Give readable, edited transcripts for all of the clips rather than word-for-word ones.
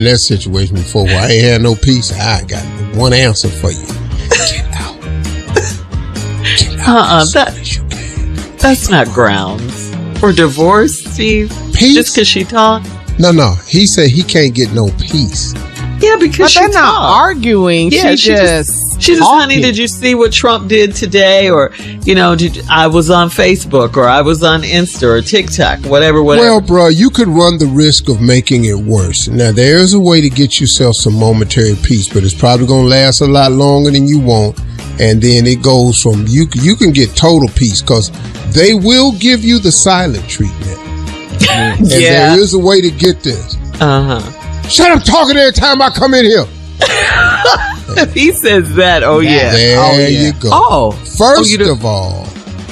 in that situation before where I ain't had no peace. I got one answer for you. Get out. Get out. That's not grounds for divorce, Steve. Peace? Just because she talked? No. He said he can't get no peace. Yeah, because they're not arguing. Yeah, she just honey, did you see what Trump did today? Or, I was on Facebook, or I was on Insta or TikTok, whatever. Well, bro, you could run the risk of making it worse. Now, there's a way to get yourself some momentary peace, but it's probably going to last a lot longer than you want. And then it goes from, you can get total peace because they will give you the silent treatment. And there is a way to get this. Shut up talking every time I come in here. If he says that, There you go. First of all.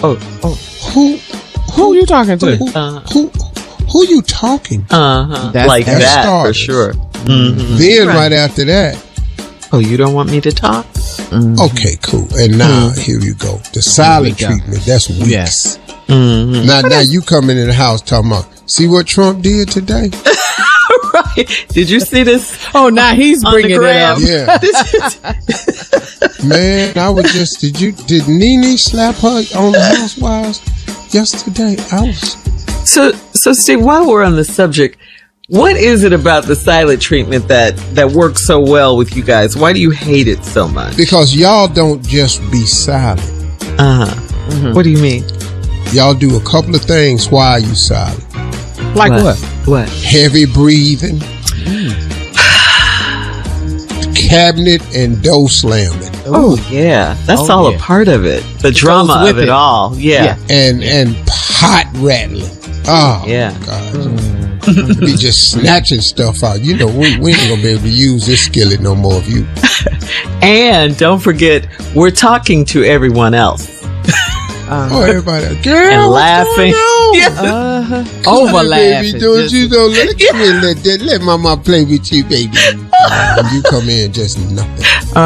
Who you talking to? Who you talking to? Like that, for sure. Mm-hmm. Then right after that. Oh, you don't want me to talk? Mm-hmm. Okay, cool. And now, here you go. The silent treatment, that's weak. Yes. Mm-hmm. Now you come in the house talking about, see what Trump did today? Right. Did you see this? Oh, now he's bringing it up. Yeah. Man, I was just, did Nene slap her on the Housewives yesterday? So Steve, while we're on the subject, what is it about the silent treatment that works so well with you guys? Why do you hate it so much? Because y'all don't just be silent. Mm-hmm. What do you mean? Y'all do a couple of things while you silent. Like what? What? Heavy breathing. Cabinet and door slamming. Oh, yeah. That's all a part of it. The drama of it all. Yeah. And pot rattling. Oh, yeah. God. Be just snatching stuff out. We ain't gonna be able to use this skillet no more of you. And don't forget, we're talking to everyone else. Everybody, girl, and laughing, over laughing. Baby, let mama play with you, baby. And you come in just nothing.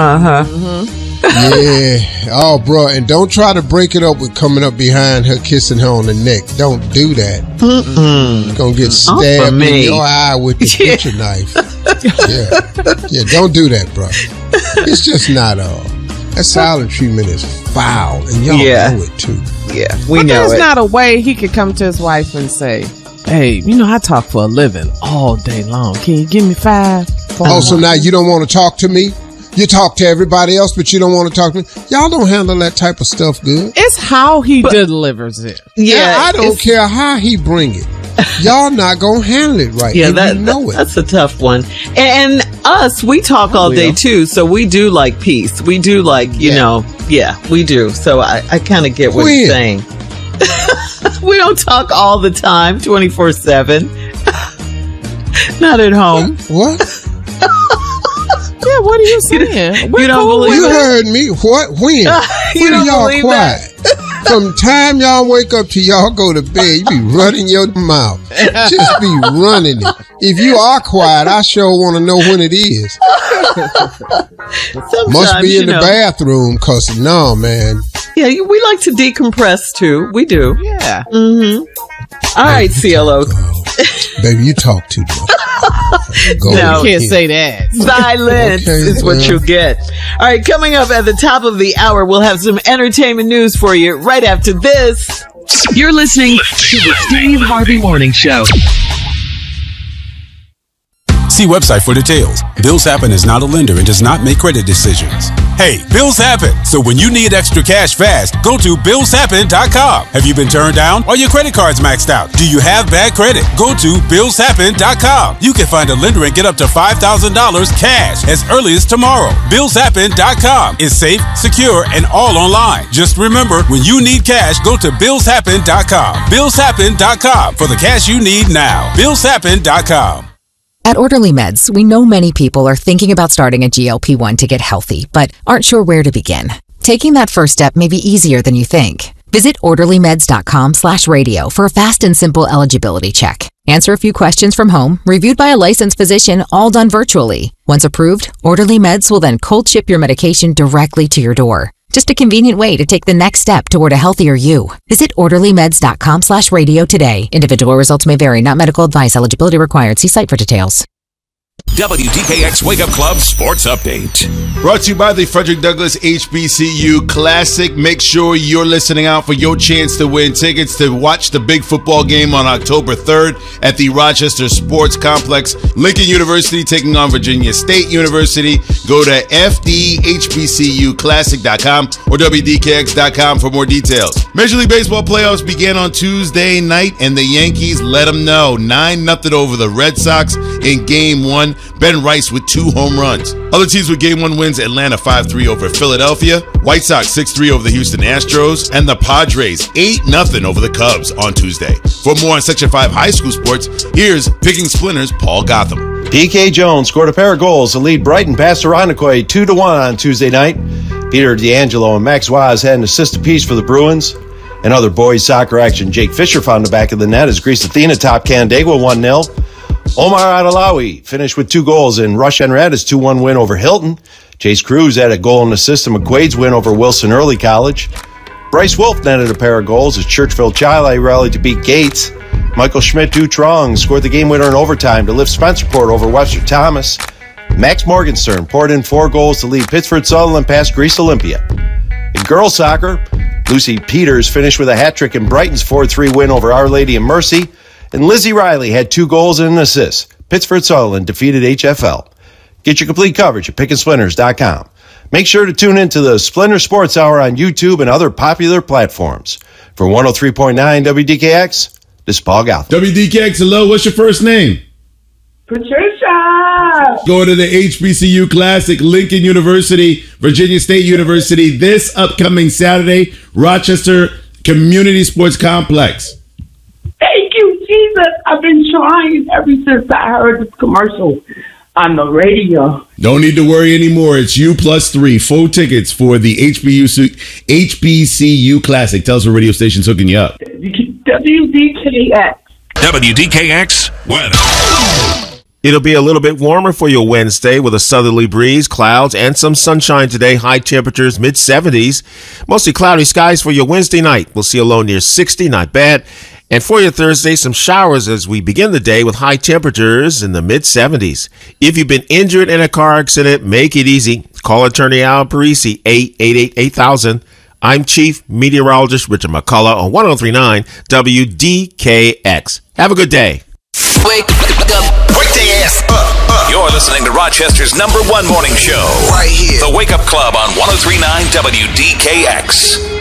Yeah. Oh, bro, and don't try to break it up with coming up behind her, kissing her on the neck. Don't do that. You're gonna get stabbed in your eye with the butcher knife. Yeah. Don't do that, bro. It's just not all. That silent treatment is foul, and y'all know it too. Yeah, we know it. There's not a way he could come to his wife and say, "Hey, I talk for a living all day long. Can you give me 5? So now you don't want to talk to me? You talk to everybody else, but you don't want to talk to me? Y'all don't handle that type of stuff good. It's how he delivers it. Yeah, I don't care how he bring it. Y'all not gonna handle it right. Yeah, it. That's a tough one. And us, we talk all day too, so we do like peace. We do like, we do. So I kind of get what you're saying. We don't talk all the time, 24/7. Not at home. What? Yeah, what are you saying? You don't believe You it? heard me. What? When? When are y'all quiet? From the time y'all wake up till y'all go to bed, you be running your mouth. Just be running it. If you are quiet, I sure want to know when it is. Must be in the bathroom, cause no, man. Yeah, we like to decompress too. We do. Yeah. Mm-hmm. All right, CLO. Baby, you talk too much. No, you can't say that. Silence is what you'll get. All right, coming up at the top of the hour, we'll have some entertainment news for you right after this. You're listening to the Steve Harvey Morning Show. See website for details. Bills Happen is not a lender and does not make credit decisions. Hey, bills happen. So when you need extra cash fast, go to BillsHappen.com. Have you been turned down? Are your credit cards maxed out? Do you have bad credit? Go to BillsHappen.com. You can find a lender and get up to $5,000 cash as early as tomorrow. BillsHappen.com is safe, secure, and all online. Just remember, when you need cash, go to BillsHappen.com. BillsHappen.com for the cash you need now. BillsHappen.com. At Orderly Meds, we know many people are thinking about starting a GLP-1 to get healthy, but aren't sure where to begin. Taking that first step may be easier than you think. Visit orderlymeds.com/radio for a fast and simple eligibility check. Answer a few questions from home, reviewed by a licensed physician, all done virtually. Once approved, Orderly Meds will then cold ship your medication directly to your door. Just a convenient way to take the next step toward a healthier you. Visit orderlymeds.com/radio today. Individual results may vary, not medical advice. Eligibility required. See site for details. WDKX Wake Up Club Sports Update. Brought to you by the Frederick Douglass HBCU Classic. Make sure you're listening out for your chance to win tickets to watch the big football game on October 3rd at the Rochester Sports Complex. Lincoln University taking on Virginia State University. Go to fdhbcuclassic.com or wdkx.com for more details. Major League Baseball playoffs began on Tuesday night, and the Yankees let them know 9-0 over the Red Sox in Game 1. Ben Rice with 2 home runs. Other teams with Game 1 wins: Atlanta 5-3 over Philadelphia, White Sox 6-3 over the Houston Astros, and the Padres 8-0 over the Cubs on Tuesday. For more on Section 5 high school sports, here's Picking Splinters' Paul Gotham. P.K. Jones scored a pair of goals to lead Brighton past Irondequoit 2-1 on Tuesday night. Peter D'Angelo and Max Waz had an assist apiece for the Bruins. In other boys soccer action, Jake Fisher found the back of the net as Greece Athena topped Canandaigua 1-0. Omar Adelawi finished with 2 goals in Rush Enrad's 2-1 win over Hilton. Chase Cruz had a goal and assist in McQuaid's win over Wilson Early College. Bryce Wolf netted a pair of goals as Churchville Chile rallied to beat Gates. Michael Schmidt-Dutrong scored the game winner in overtime to lift Spencerport over Webster Thomas. Max Morgenstern poured in 4 goals to lead Pittsford Sutherland past Greece Olympia. In girls soccer, Lucy Peters finished with a hat trick in Brighton's 4-3 win over Our Lady of Mercy. And Lizzie Riley had 2 goals and an assist. Pittsford Sutherland defeated HFL. Get your complete coverage at pickinsplinters.com. Make sure to tune in to the Splinter Sports Hour on YouTube and other popular platforms. For 103.9 WDKX, this is Paul Gotham. WDKX, hello. What's your first name? Patricia. Going to the HBCU Classic, Lincoln University, Virginia State University, this upcoming Saturday, Rochester Community Sports Complex. Thank you, Jesus. I've been trying ever since I heard this commercial on the radio. Don't need to worry anymore. It's you plus 3 full tickets for the HBCU Classic. Tell us what radio station's hooking you up. WDKX. WDKX weather. It'll be a little bit warmer for your Wednesday with a southerly breeze, clouds, and some sunshine today. High temperatures, mid-70s. Mostly cloudy skies for your Wednesday night. We'll see a low near 60, not bad. And for your Thursday, some showers as we begin the day with high temperatures in the mid-70s. If you've been injured in a car accident, make it easy. Call attorney Al Parisi, 888-8000. I'm Chief Meteorologist Richard McCullough on 103.9 WDKX. Have a good day. Wake up. Wake their ass up. You're listening to Rochester's #1 morning show. Right here. The Wake Up Club on 103.9 WDKX.